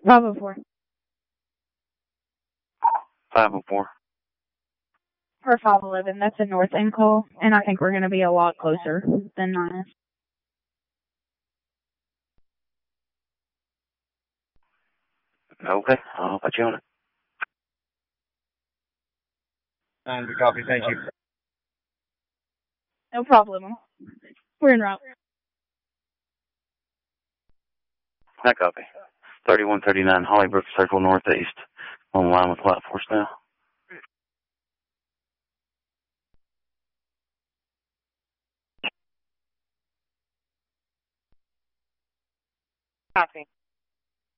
504. 504. For 511, that's a north end call, and I think we're going to be a lot closer than Ninus. Okay, I'll put you on it. Good copy, thank you. No problem. We're en route. That copy. 3139 Hollybrook Circle Northeast. On line with Light Force now. Copy.